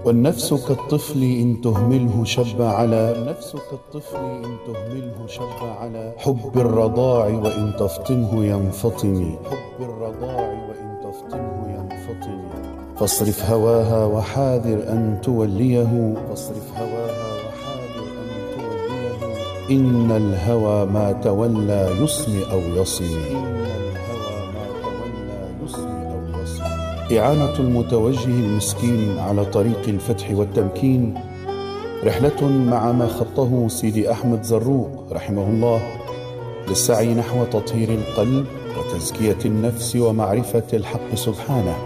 والنفس كالطفل إن تهمله شب على حب الرضاع وإن تفطمه ينفطم فاصرف هواها وحاذر أن توليه إن الهوى ما تولى يصم أو يصم. إعانة المتوجه المسكين على طريق الفتح والتمكين رحلة مع ما خطه سيدي أحمد زروق رحمه الله للسعي نحو تطهير القلب وتزكية النفس ومعرفة الحق سبحانه.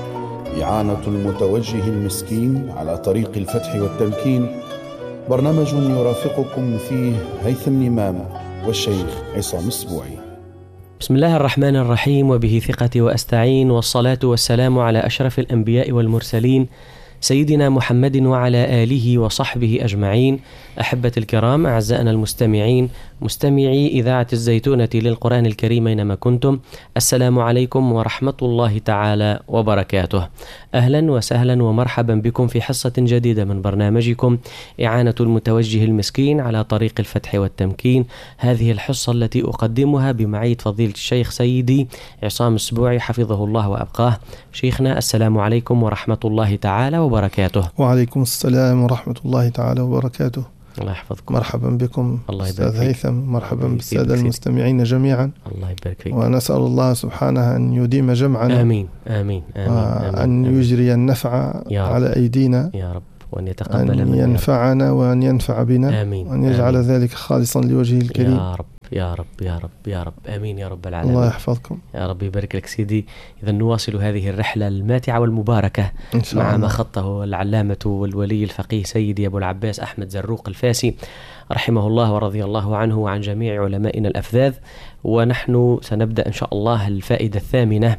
إعانة المتوجه المسكين على طريق الفتح والتمكين برنامج يرافقكم فيه هيثم الإمام والشيخ عصام السبوعي. بسم الله الرحمن الرحيم، وبه ثقتي وأستعين، والصلاة والسلام على أشرف الأنبياء والمرسلين سيدنا محمد وعلى آله وصحبه أجمعين. أحبة الكرام، أعزائنا المستمعين، مستمعي إذاعة الزيتونة للقرآن الكريم أينما كنتم، السلام عليكم ورحمة الله تعالى وبركاته. أهلا وسهلا ومرحبا بكم في حصة جديدة من برنامجكم إعانة المتوجه المسكين على طريق الفتح والتمكين. هذه الحصة التي أقدمها بمعية فضيلة الشيخ سيدي عصام السبوعي حفظه الله وأبقاه. شيخنا، السلام عليكم ورحمة الله تعالى وبركاته. وعليكم السلام ورحمة الله تعالى وبركاته. الله يحفظكم. مرحبا بكم أستاذ هيثم، مرحبا بالسادة المستمعين جميعا. الله يبارك فيك. ونسأل الله سبحانه أن يديم جمعنا. آمين آمين آمين. وأن يجري النفع على أيدينا يا رب، وأن يتقبل أن ينفعنا وأن ينفع بنا. آمين. وأن يجعل ذلك خالصا لوجهه الكريم يا رب يا رب يا رب يا رب. آمين يا رب العالمين. الله يحفظكم يا رب يبارك لك سيدي. إذا نواصل هذه الرحلة الماتعة والمباركة إن شاء مع الله. ما خطه العلامة والولي الفقيه سيدي أبو العباس أحمد زروق الفاسي رحمه الله ورضي الله عنه وعن جميع علمائنا الأفذاذ. ونحن سنبدأ إن شاء الله الفائدة الثامنة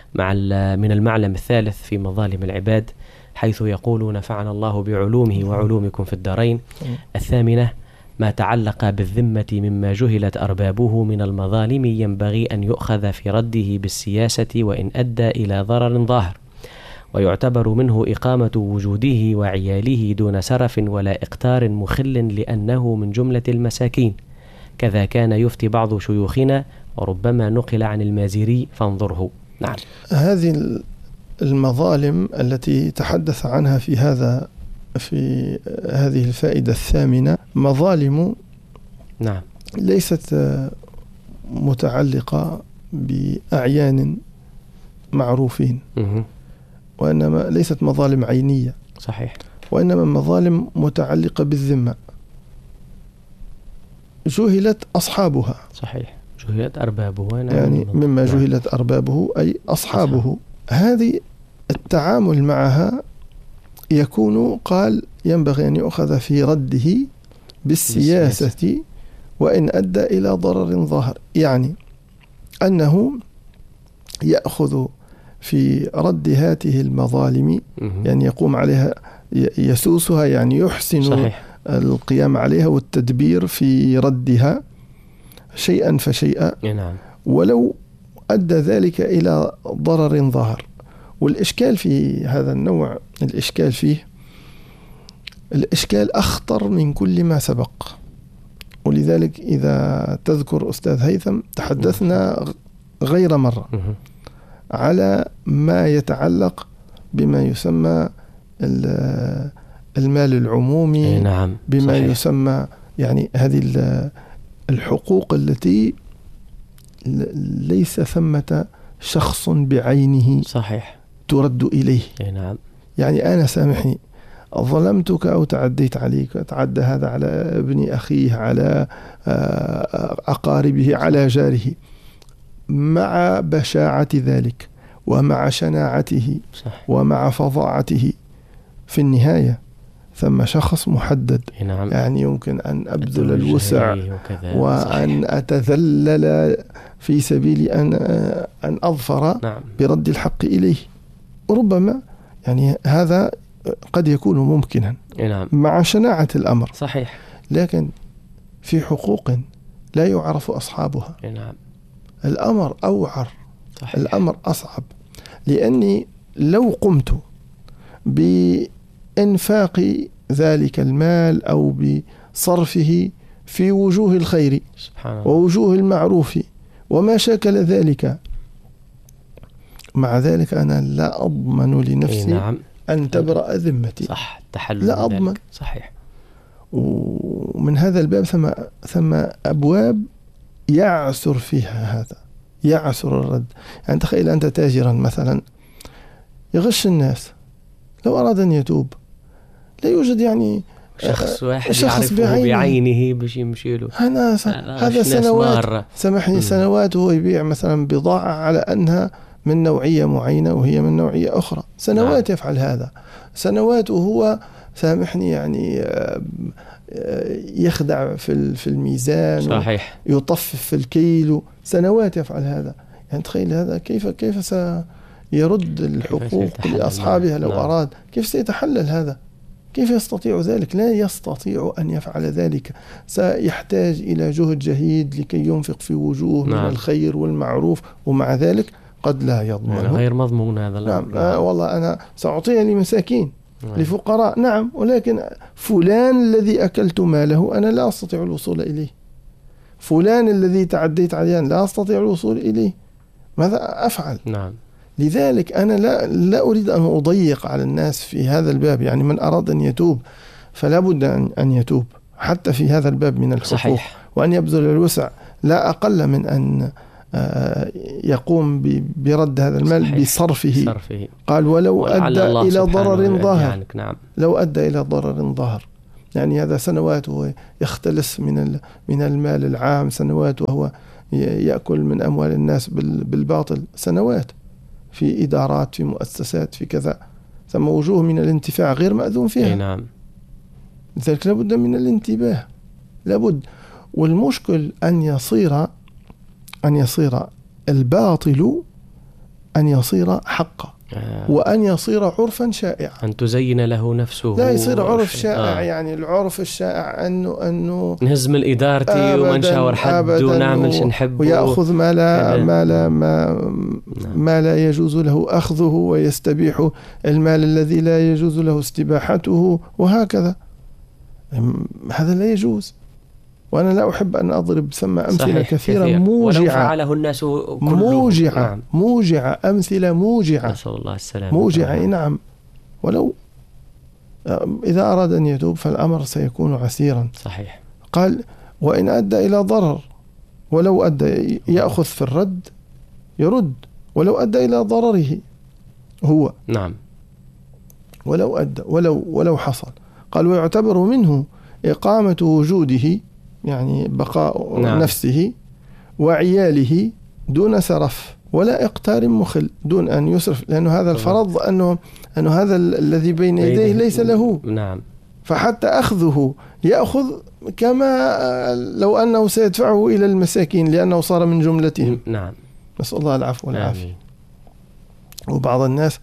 من المعلم الثالث في مظالم العباد، حيث يقول: نفعنا الله بعلومه وعلومكم في الدارين. الثامنة: ما تعلق بالذمة مما جهلت أربابه من المظالم ينبغي أن يؤخذ في رده بالسياسة وإن أدى إلى ضرر ظاهر، ويعتبر منه إقامة وجوده وعياله دون سرف ولا إقتار مخل لأنه من جملة المساكين. كذا كان يفتي بعض شيوخنا، وربما نقل عن المازري فانظره. نعم. هذه المظالم التي تحدث عنها في هذه الفائدة الثامنة مظالم نعم ليست متعلقة بأعيان معروفين، وإنما ليست مظالم عينية. صحيح. وإنما مظالم متعلقة بالذمة جهلت أصحابها. صحيح، جهلت أربابه. يعني مما جهلت أربابه أي أصحابه. هذه التعامل معها يكون قال ينبغي أن يؤخذ في رده بالسياسة وإن أدى إلى ضرر ظاهر، يعني أنه يأخذ في رد هذه المظالم، يعني يقوم عليها يسوسها، يعني يحسن صحيح. القيام عليها والتدبير في ردها شيئا فشيئا. نعم. ولو أدى ذلك إلى ضرر ظاهر. والإشكال في هذا النوع، الإشكال أخطر من كل ما سبق. ولذلك إذا تذكر أستاذ هيثم تحدثنا غير مرة على ما يتعلق بما يسمى المال العمومي. نعم. بما صحيح. يسمى يعني هذه الحقوق التي ليس ثمة شخص بعينه صحيح ترد إليه. نعم. يعني أنا سامحني ظلمتك أو تعديت عليك، تعدى هذا على ابن أخيه، على أقاربه، على جاره، مع بشاعة ذلك ومع شناعته صح. ومع فظاعته، في النهاية ثم شخص محدد. نعم. يعني يمكن أن أبذل الوسع وأن أتذلل في سبيل أن أظفر نعم. برد الحق إليه. ربما يعني هذا قد يكون ممكنا نعم. مع شناعة الأمر. صحيح. لكن في حقوق لا يعرف أصحابها. نعم. الأمر أوعر. صحيح. الأمر أصعب، لأني لو قمت بإنفاق ذلك المال أو بصرفه في وجوه الخير ووجوه المعروف وما شاكل ذلك. مع ذلك أنا لا أضمن لنفسي نعم. أن تبرأ ذمتي. صح، التحلل لا أضمن. صحيح. ومن هذا الباب ثم أبواب يعسر فيها هذا، يعسر الرد. يعني تخيل أنت تاجرا مثلا يغش الناس، لو أراد أن يتوب لا يوجد يعني شخص واحد يعرفه بعينه باش يمشي له. هذا سنوات، سامحني، سنوات وهو يبيع مثلا بضاعة على أنها من نوعية معينة وهي من نوعية أخرى، سنوات يفعل هذا، سنوات وهو سامحني يعني يخدع في الميزان. صحيح. يطفف في الكيلو، سنوات يفعل هذا. يعني تخيل هذا كيف سيرد الحقوق لأصحابها لو أراد؟ كيف سيتحلل هذا؟ كيف يستطيع ذلك؟ لا يستطيع أن يفعل ذلك. سيحتاج إلى جهد جهيد لكي ينفق في وجوه من الخير والمعروف، ومع ذلك قد لا يضمن. غير مضمون هذا. نعم. والله أنا سأعطيها لمساكين، لفقراء، نعم، ولكن فلان الذي أكلت ماله أنا لا أستطيع الوصول إليه، فلان الذي تعديت عليه لا أستطيع الوصول إليه، ماذا أفعل؟ نعم. لذلك أنا لا أريد أن أضيق على الناس في هذا الباب. يعني من أراد أن يتوب فلا بد أن يتوب حتى في هذا الباب من الحقوق. صحيح. وأن يبذل الوسع لا أقل من أن يقوم برد هذا المال. صحيح. بصرفه. قال ولو أدى إلى ضرر ظاهر. نعم. لو أدى إلى ضرر ظاهر، يعني هذا سنوات وهو يختلس من المال العام، سنوات وهو يأكل من أموال الناس بالباطل، سنوات في إدارات، في مؤسسات، في كذا، ثم وجوه من الانتفاع غير مأذون فيها. نعم. لذلك لابد من الانتباه، لابد. والمشكل أن يصير الباطل أن يصير حقا، وأن يصير عرفا شائعا، أن تزين له نفسه. لا يصير عرف شائع. يعني العرف الشائع أنه نهزم الإدارة وما نشاور حد ونعمل شنحبه، ويأخذ ما لا يجوز له أخذه، ويستبيح المال الذي لا يجوز له استباحته، وهكذا. هذا لا يجوز. وأنا لا أحب أن أضرب ثم أمثلة كثيرة موجعة، ولو فعله الناس موجعة، أمثلة موجعة، نسأل الله السلامة. موجعة. نعم. ولو إذا أراد أن يتوب فالأمر سيكون عسيرا. صحيح. قال وإن أدى إلى ضرر، ولو أدى يأخذ في الرد يرد، ولو أدى إلى ضرره هو. نعم. ولو أدى ولو حصل. قال ويعتبر منه إقامة وجوده، يعني بقاء نفسه وعياله دون سرف ولا إقتار مخل، دون أن يسرف، لأنه هذا الفرض أنه هذا الذي بين يديه ليس له. نعم. فحتى أخذه يأخذ كما لو أنه سيدفعه إلى المساكين لأنه صار من جملتهم. نعم. نسأل الله العفو والعافية. وبعض الناس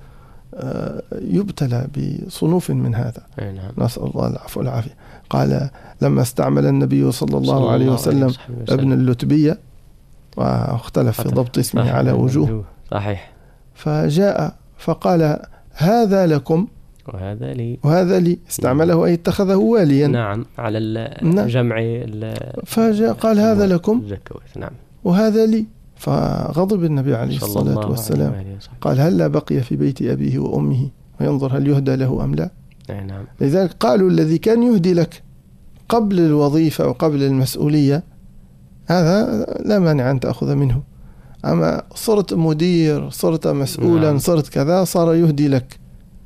يبتلى بصنوف من هذا. نعم. نسأل الله العفو والعافية. قال لما استعمل النبي صلى الله عليه وسلم ابن اللتبية، واختلف في ضبط اسمه على وجوه. صحيح. فجاء فقال هذا لكم وهذا لي. استعمله أي اتخذه واليا. نعم. على الجمع. فجاء قال هذا لكم. نعم. وهذا لي. فغضب النبي عليه الصلاة والسلام. قال هل بقي في بيت أبيه وأمه وينظر هل يهدى له أم لا. نعم. لذلك قالوا الذي كان يهدي لك قبل الوظيفة وقبل المسؤولية هذا لا مانع أن تأخذ منه، أما صرت مدير، صرت مسؤولا، نعم. صرت كذا، صار يهدي لك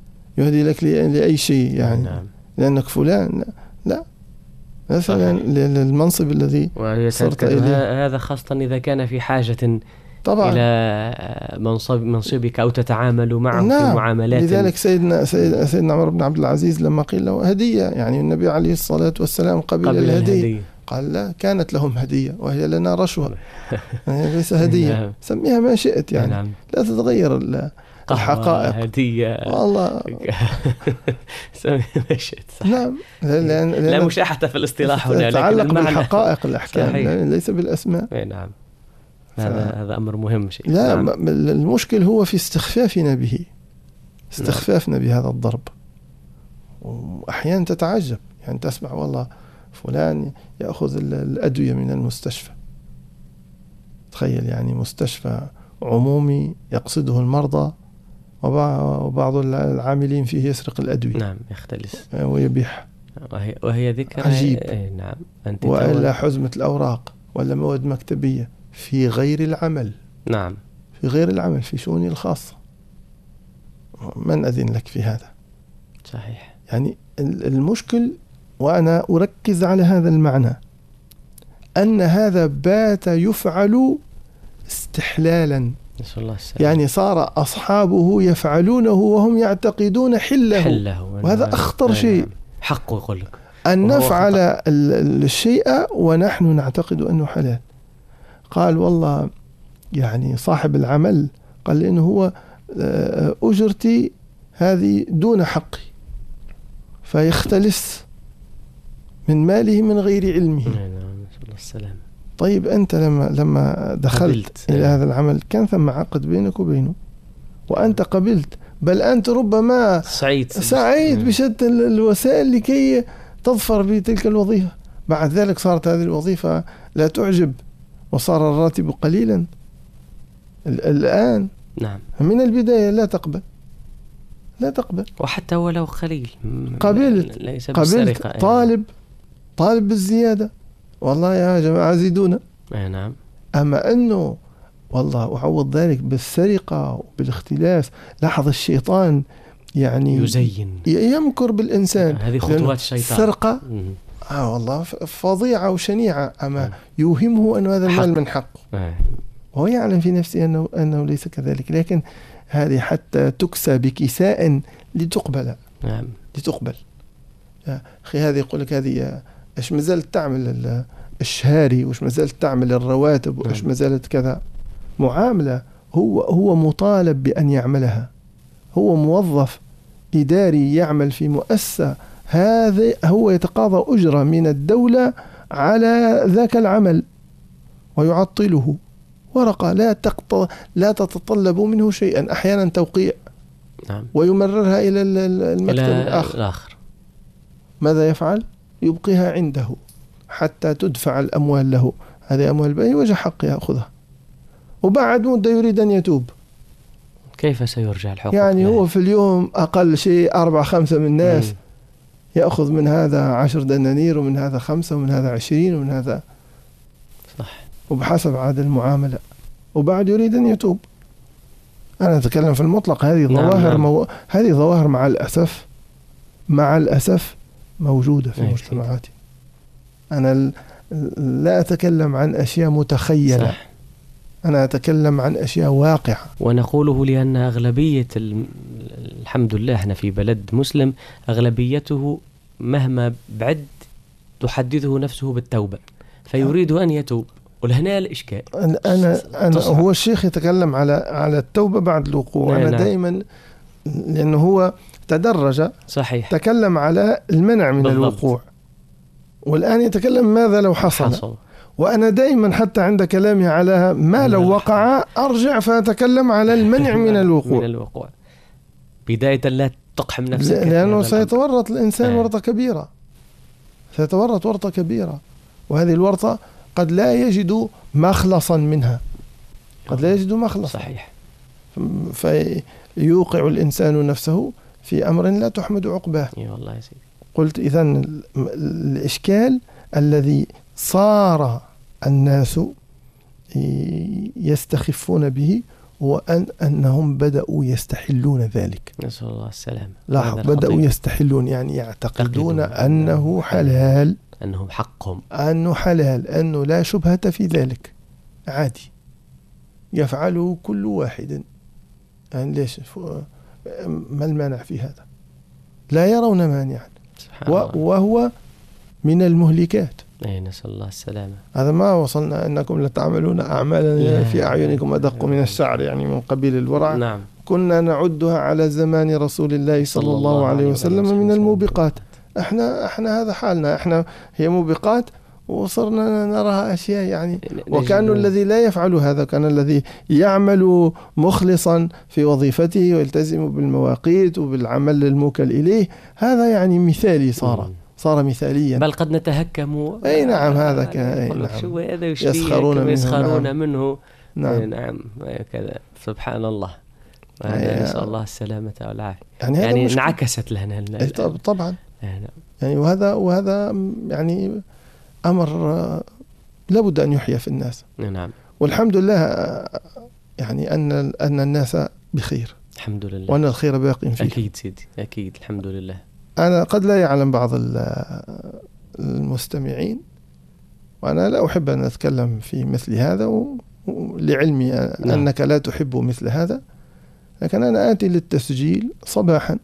لأي شيء، يعني نعم. لأنك فلان، لا مثلا للمنصب الذي صرت إليه. هذا خاصة إذا كان في حاجة طبعا إلى منصبك أو تتعامل معه. نعم. في معاملات. لذلك سيدنا عمر بن عبد العزيز لما قيل له هدية، يعني النبي عليه الصلاة والسلام قبل الهدية، قال لا، كانت لهم هدية وهي لنا رشوة. يعني ليس هدية. نعم. سميها ما شئت، يعني نعم. لا تتغير الحقائق. هدية والله سميها ما شئت. نعم. لا مشاحة في الاصطلاح هنا، تتعلق بالحقائق، الأحكام. ليس بالأسماء. نعم. هذا أمر مهم شيء. لا، نعم. المشكل هو في استخفافنا به، استخفافنا بهذا الضرب، وأحيانا تتعجب، يعني تسمع والله فلان يأخذ الأدوية من المستشفى. تخيل يعني مستشفى عمومي يقصده المرضى، وبعض العاملين فيه يسرق الأدوية. نعم، يختلس ويبيعها، وهي ذكرى عجيب. نعم. أنت وإلا حزمة الأوراق ولا مواد مكتبية في غير العمل. نعم، في غير العمل، في شؤوني الخاصة. من أذن لك في هذا؟ صحيح. يعني المشكل، وأنا أركز على هذا المعنى، أن هذا بات يفعل استحلالا. نسأل الله السلامة. يعني صار أصحابه يفعلونه وهم يعتقدون حله. وهذا أخطر شيء. حقه يقول لك أن نفعل الشيء ونحن نعتقد أنه حلال. قال والله يعني صاحب العمل قال لأنه هو أجرتي هذه دون حقي، فيختلس من ماله من غير علمه. نسأل الله السلامة. طيب أنت لما دخلت إلى هذا العمل كان ثم عقد بينك وبينه وأنت قبلت، بل أنت ربما سعيد بشتى الوسائل لكي تظفر بتلك الوظيفة. بعد ذلك صارت هذه الوظيفة لا تعجب وصار الراتب قليلا. الآن نعم، من البداية لا تقبل، وحتى ولو قليل قبلت طالب بالزيادة. والله يا جماعة زيدونا. نعم. أما أنه والله أعوض ذلك بالسرقة وبالاختلاس. لاحظ الشيطان يعني يزين، يمكر بالإنسان. هذه خطوات الشيطان. السرقة والله فظيعة وشنيعة، أما يوهمه أن هذا المال من حقه، وهو يعلم في نفسه أنه ليس كذلك. لكن هذه حتى تكسى بكساء لتقبل. نعم، لتقبل. يا أخي هذه يقول لك هذه إيش ما زالت تعمل الشهاري، وإيش ما زالت تعمل الرواتب، وإيش ما زالت كذا. معاملة هو مطالب بأن يعملها. هو موظف إداري يعمل في مؤسسة، هذا هو يتقاضى أجرة من الدولة على ذاك العمل، ويعطله ورقة لا تتطلب منه شيئا، أحيانا توقيع. نعم. ويمررها إلى المكتب الآخر. ماذا يفعل؟ يبقيها عنده حتى تدفع الأموال له. هذه أموال بأي وجه حق يأخذها، وبعد مدة يريد أن يتوب. كيف سيرجع الحقوق؟ يعني هو في اليوم أقل شيء 4-5 من الناس يأخذ من هذا 10 دنانير، ومن هذا 5، ومن هذا 20، ومن هذا. صح. وبحسب عاد المعاملة، وبعد يريد أن يتوب. أنا أتكلم في المطلق. هذه ظواهر هذه ظواهر مع الأسف موجودة في مجتمعاتي. أنا لا أتكلم عن أشياء متخيلة. صح. أنا أتكلم عن أشياء واقعة. ونقوله لأن أغلبية الحمد لله احنا في بلد مسلم، أغلبيته مهما بعد تحدثه نفسه بالتوبة، فيريد أن يتوب. ولهنا الإشكال. أنا هو الشيخ يتكلم على التوبة بعد الوقوع. أنا دائما، لأنه هو تدرج. صحيح. تكلم على المنع من الوقوع، والآن يتكلم ماذا لو حصل. وأنا دائما حتى عند كلامي على ما لو وقع أرجع فأتكلم على المنع من الوقوع. بداية لا تقحم نفسك، لأنه سيتورط الإنسان ورطة كبيرة. سيتورط ورطة كبيرة، وهذه الورطة قد لا يجد مخلصا منها. صحيح. فيوقع الإنسان نفسه في أمر لا تحمد عقباه. والله يا سيدي. قلت إذن الإشكال الذي صار الناس يستخفون به هو أنهم بدأوا يستحلون ذلك. نسأل الله السلامة. لاحظ، بدأوا يستحلون، يعني يعتقدون أنه حلال، أنه حقهم، أنه حلال، أنه لا شبهة في ذلك، عادي يفعله كل واحد. يعني ليش؟ ما المانع في هذا؟ لا يرون مانعا، وهو من المهلكات. نسأل الله السلامة. هذا ما وصلنا أنكم لتعملون أعمالا في أعينكم أدق من الشعر، يعني من قبيل الورع. نعم. كنا نعدها على زمان رسول الله صلى الله عليه وسلم من الموبقات. احنا هذا حالنا، احنا هي موبقات وصرنا نراها أشياء يعني، وكان الذي لا يفعل هذا كان الذي يعمل مخلصا في وظيفته ويلتزم بالمواقيت وبالعمل الموكل إليه، هذا يعني مثالي، صار مثاليا، بل قد نتهكم. أي نعم، هذا كان نعم. يسخرون منه. نعم. نعم كذا، سبحان الله. نسأل الله السلامة والعافية. يعني انعكست لنا طبعا يعني وهذا يعني أمر لابد أن يحيى في الناس. نعم. والحمد لله يعني أن الناس بخير، الحمد لله، وأن الخير باق فيه. أكيد سيدي، أكيد، الحمد لله. أنا قد لا يعلم بعض المستمعين، وأنا لا أحب أن أتكلم في مثل هذا، لعلمي أنك لا تحب مثل هذا، لكن أنا آتي للتسجيل صباحا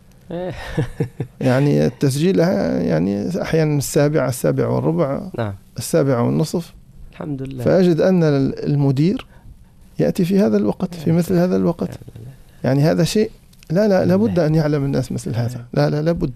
يعني التسجيل يعني أحيانا 7:15، نعم، 7:30، الحمد لله، فأجد أن المدير يأتي في هذا الوقت، في مثل هذا الوقت. يعني هذا شيء لابد أن يعلم الناس مثل هذا. لابد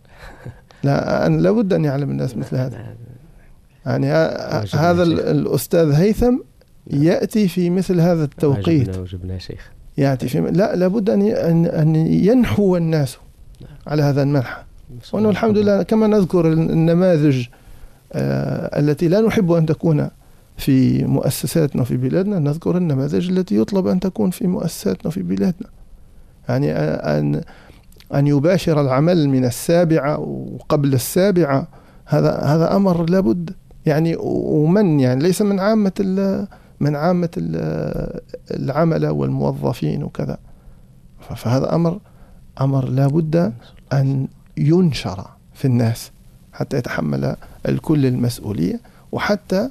لابد أن يعلم الناس مثل هذا. يعني هذا الأستاذ هيثم يأتي في مثل هذا التوقيت، وجبنا شيخ يأتي في لابد أن ينحو الناس على هذا المنحى. وأنه الحمد لله كما نذكر النماذج التي لا نحب أن تكون في مؤسساتنا في بلادنا، نذكر النماذج التي يطلب أن تكون في مؤسساتنا في بلادنا. يعني أن يباشر العمل من 7 وقبل 7، هذا أمر لابد يعني، ومن يعني ليس من عامة العمل والموظفين وكذا. فهذا أمر لابد أن ينشر في الناس حتى يتحمل الكل المسؤولية، وحتى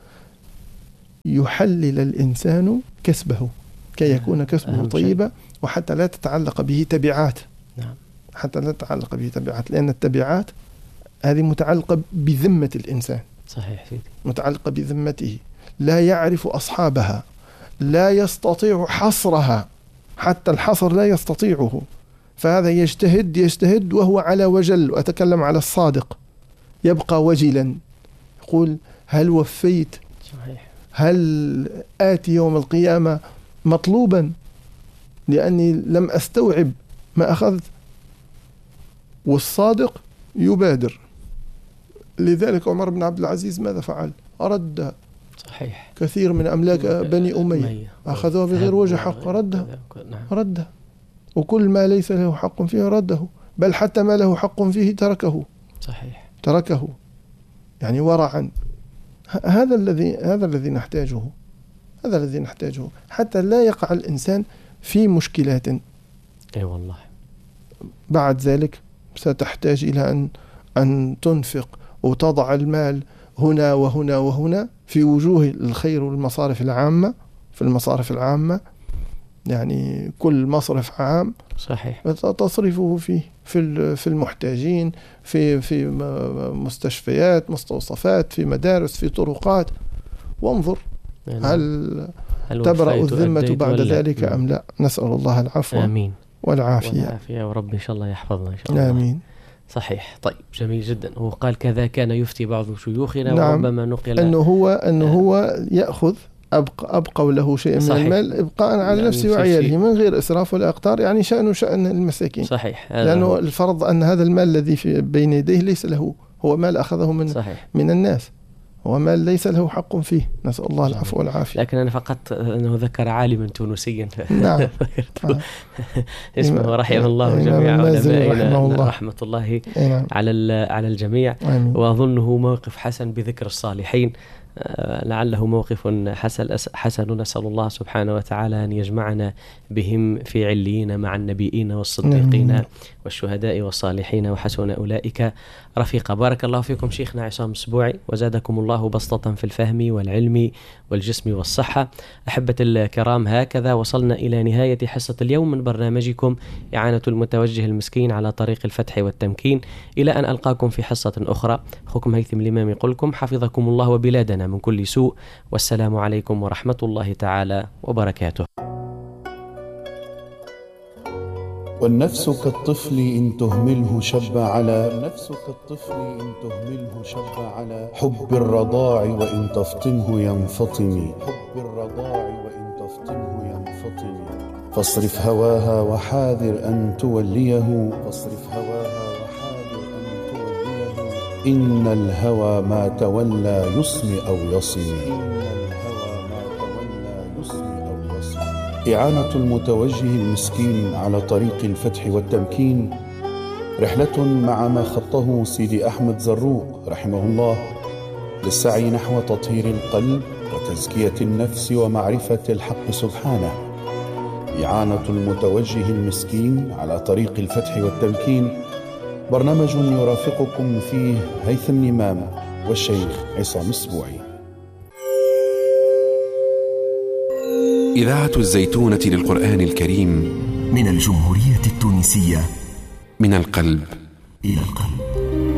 يحلل الإنسان كسبه كي يكون كسبه طيبا، وحتى لا تتعلق به تبعات. نعم. حتى لا تتعلق به تبعات، لأن التبعات هذه متعلقة بذمة الإنسان. صحيح سيدي. متعلقة بذمته، لا يعرف أصحابها، لا يستطيع حصرها، حتى الحصر لا يستطيعه. فهذا يجتهد وهو على وجل، وأتكلم على الصادق، يبقى وجلا، يقول هل وفيت؟ صحيح. هل آتي يوم القيامة مطلوبا لأني لم أستوعب ما أخذت؟ والصادق يبادر. لذلك عمر بن عبد العزيز ماذا فعل؟ رد. صحيح. كثير من أملاك بني أمية أخذوها بغير وجه حق، رده. وكل ما ليس له حق فيه رده، بل حتى ما له حق فيه صحيح. تركه يعني ورعا. هذا الذي نحتاجه، حتى لا يقع الإنسان في مشكلات. أي والله. بعد ذلك ستحتاج إلى أن تنفق وتضع المال هنا وهنا وهنا في وجوه الخير والمصارف العامة. في المصارف العامة يعني كل مصرف عام صحيح تصرفه في المحتاجين، في مستشفيات، مستوصفات، في مدارس، في طرقات، وانظر هل تبرأ الذمة بعد ذلك أم لا. نسأل الله العفو آمين والعافية ورب إن شاء الله يحفظنا إن شاء الله. آمين. صحيح. طيب جميل جدا. هو قال كذا كان يفتي بعض شيوخنا. نعم. وربما نقل أنه هو يأخذ أبقى له شيء من المال إبقاء على نفسه وعياله من غير إسراف ولا إقتار، يعني شأن المساكين. صحيح. لأنه الفرض أن هذا المال الذي في بين يديه ليس له، هو مال أخذه من الناس، هو مال ليس له حق فيه. نسأل الله العفو والعافية. لكن أنا فقط أنه ذكر عالما تونسيا نعم اسمه رحمه الله جميع علمائنا رحمة الله على الجميع. وأظنه موقف حسن بذكر الصالحين، لعله موقف حسن. نسأل الله سبحانه وتعالى أن يجمعنا بهم في عليين مع النبيين والصديقين والشهداء والصالحين وحسن أولئك رفيقا. بارك الله فيكم شيخنا عصام السبوعي، وزادكم الله بسطة في الفهم والعلم والجسم والصحة. أحبة الكرام، هكذا وصلنا إلى نهاية حصة اليوم من برنامجكم إعانة المتوجه المسكين على طريق الفتح والتمكين. إلى أن ألقاكم في حصة أخرى، أخوكم هيثم الإمام يقولكم حفظكم الله وبلادنا من كل سوء، والسلام عليكم ورحمة الله تعالى وبركاته. والنفس كالطفل إن تهمله شب على حب الرضاع وإن تفطمه ينفطم فاصرف هواها وحاذر أن توليه إن الهوى ما تولى يصم أو يصم. إعانة المتوجه المسكين على طريق الفتح والتمكين رحلة مع ما خطه سيدي أحمد زروق رحمه الله للسعي نحو تطهير القلب وتزكية النفس ومعرفة الحق سبحانه. إعانة المتوجه المسكين على طريق الفتح والتمكين برنامج يرافقكم فيه هيثم نمام والشيخ عصام السبوعي. إذاعة الزيتونة للقرآن الكريم من الجمهورية التونسية، من القلب إلى القلب.